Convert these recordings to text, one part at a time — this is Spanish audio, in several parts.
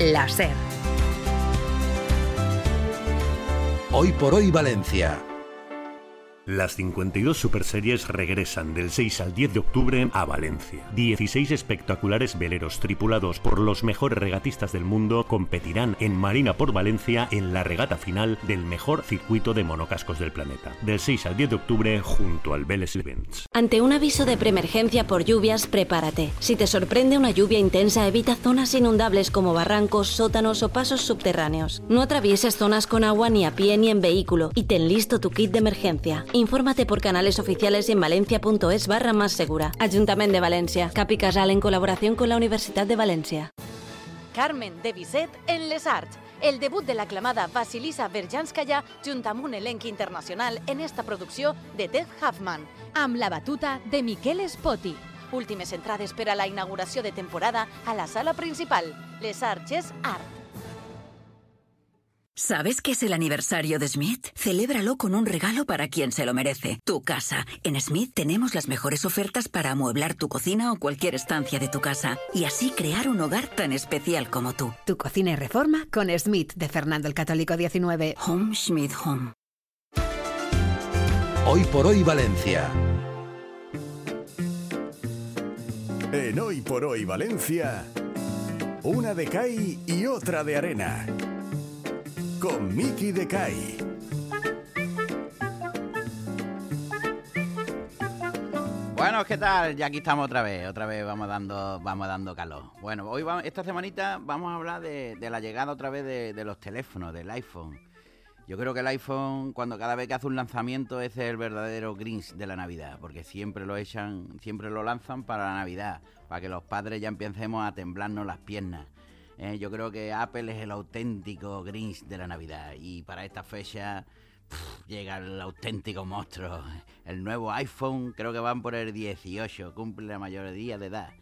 la SER. Hoy por hoy Valencia. Las 52 superseries regresan del 6 al 10 de octubre a Valencia. 16 espectaculares veleros tripulados por los mejores regatistas del mundo competirán en Marina por Valencia en la regata final del mejor circuito de monocascos del planeta. Del 6 al 10 de octubre junto al Vélez Events. Ante un aviso de preemergencia por lluvias, prepárate. Si te sorprende una lluvia intensa, evita zonas inundables como barrancos, sótanos o pasos subterráneos. No atravieses zonas con agua ni a pie ni en vehículo y ten listo tu kit de emergencia. Infórmate por canales oficiales y en valencia.es/más segura. Ayuntamiento de Valencia. Capi Casal en colaboración con la Universidad de Valencia. Carmen de Bizet en Les Arts. El debut de l'aclamada Vasilisa Berjanskaya junt amb un elenc internacional en esta producció de Ted Huffman. Amb la batuta de Miquel Spoti. Últimes entrades per a la inauguració de temporada a la sala principal. Les Arts és art. ¿Sabes qué es el aniversario de Smith? Celébralo con un regalo para quien se lo merece. Tu casa. En Smith tenemos las mejores ofertas para amueblar tu cocina o cualquier estancia de tu casa. Y así crear un hogar tan especial como tú. Tu cocina y reforma con Smith, de Fernando el Católico 19. Home Smith Home. Hoy por hoy Valencia. En Hoy por hoy Valencia, una de cal y otra de arena. Con Miki de Cai. Bueno, ¿qué tal? Ya aquí estamos otra vez vamos dando calor. Bueno, esta semanita vamos a hablar de la llegada otra vez de los teléfonos, del iPhone. Yo creo que el iPhone, cada vez que hace un lanzamiento, ese es el verdadero Grinch de la Navidad, porque siempre lo lanzan para la Navidad, para que los padres ya empecemos a temblarnos las piernas. Yo creo que Apple es el auténtico Grinch de la Navidad y para esta fecha llega el auténtico monstruo. El nuevo iPhone, creo que van por el 18, cumple la mayoría de edad.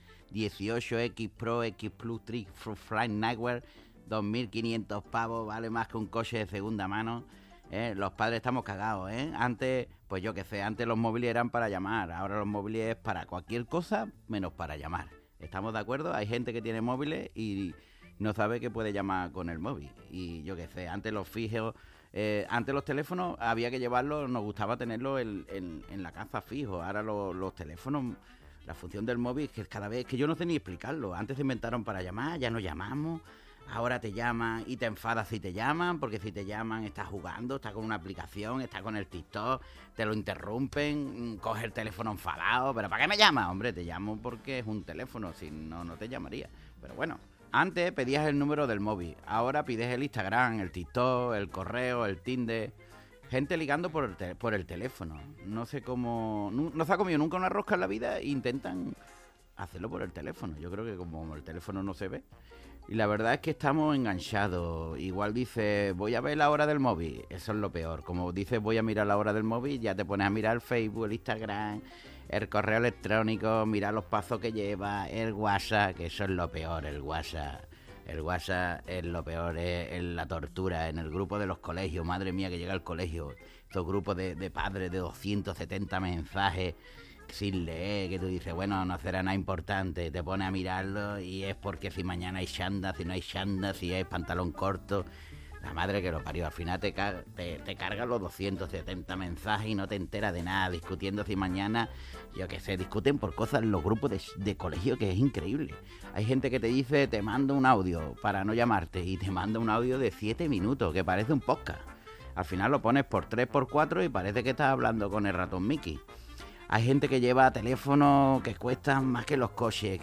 18X Pro, X Plus, 3 Flight Network, 2.500 pavos, vale más que un coche de segunda mano. Los padres estamos cagados, Antes, pues yo qué sé, antes los móviles eran para llamar, ahora los móviles es para cualquier cosa menos para llamar. ¿Estamos de acuerdo? Hay gente que tiene móviles y no sabe que puede llamar con el móvil. Y yo qué sé, antes los fijos, antes los teléfonos había que llevarlos, nos gustaba tenerlos en la casa fijo. Ahora los teléfonos, la función del móvil es que cada vez, que yo no sé ni explicarlo. Antes se inventaron para llamar, ya no llamamos. Ahora te llaman y te enfadas si te llaman, porque si te llaman estás jugando, estás con una aplicación, estás con el TikTok, te lo interrumpen, coge el teléfono enfadado. ¿Pero para qué me llamas? Hombre, te llamo porque es un teléfono, si no, no te llamaría. Pero bueno, antes pedías el número del móvil, ahora pides el Instagram, el TikTok, el correo, el Tinder. Gente ligando por el teléfono. No sé cómo... No se ha comido nunca una rosca en la vida e intentan hacerlo por el teléfono. Yo creo que como el teléfono no se ve. Y la verdad es que estamos enganchados. Igual dices, voy a ver la hora del móvil. Eso es lo peor. Como dices, voy a mirar la hora del móvil, ya te pones a mirar el Facebook, el Instagram, el correo electrónico, mirar los pasos que lleva, el WhatsApp, que eso es lo peor, el WhatsApp. El WhatsApp es lo peor, es la tortura. En el grupo de los colegios, madre mía, que llega al colegio, estos grupos de padres de 270 mensajes sin leer, que tú dices, bueno, no será nada importante, te pones a mirarlo y es porque si mañana hay chanda, si no hay chanda, si hay pantalón corto, la madre que lo parió. Al final te cargan los 270 mensajes y no te enteras de nada, discutiendo si mañana, yo qué sé, discuten por cosas en los grupos de colegio, que es increíble. Hay gente que te dice, te mando un audio para no llamarte, y te manda un audio de 7 minutos, que parece un podcast. Al final lo pones por 3, por 4 y parece que estás hablando con el ratón Mickey. Hay gente que lleva teléfonos que cuestan más que los coches,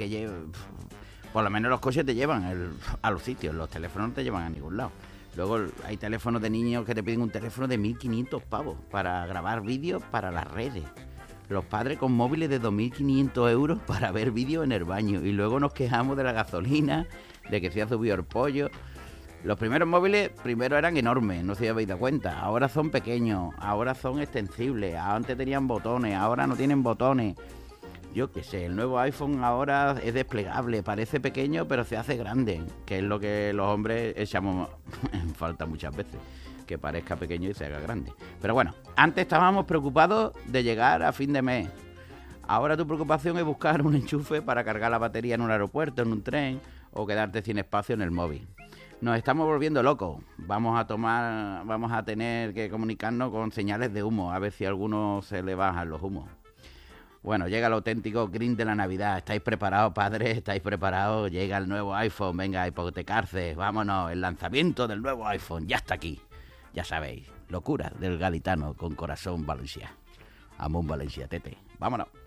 por lo menos los coches te llevan a los sitios, los teléfonos no te llevan a ningún lado. Luego hay teléfonos de niños que te piden un teléfono de 1.500 pavos para grabar vídeos para las redes. Los padres con móviles de 2.500 euros para ver vídeos en el baño. Y luego nos quejamos de la gasolina, de que se ha subido el pollo. Los primeros móviles primero eran enormes, no sé si habéis dado cuenta. Ahora son pequeños, ahora son extensibles. Antes tenían botones, ahora no tienen botones. Yo qué sé, el nuevo iPhone ahora es desplegable, parece pequeño pero se hace grande, que es lo que los hombres echamos en falta muchas veces, que parezca pequeño y se haga grande. Pero bueno, antes estábamos preocupados de llegar a fin de mes. Ahora tu preocupación es buscar un enchufe para cargar la batería en un aeropuerto, en un tren, o quedarte sin espacio en el móvil. Nos estamos volviendo locos. Vamos a tener que comunicarnos con señales de humo, a ver si a alguno se le bajan los humos. Bueno, llega el auténtico green de la Navidad. ¿Estáis preparados, padres? ¿Estáis preparados? Llega el nuevo iPhone. Venga, hipotecarse. Vámonos. El lanzamiento del nuevo iPhone ya está aquí. Ya sabéis, locura del gaditano con corazón valenciano. Amón Valencia, tete. Vámonos.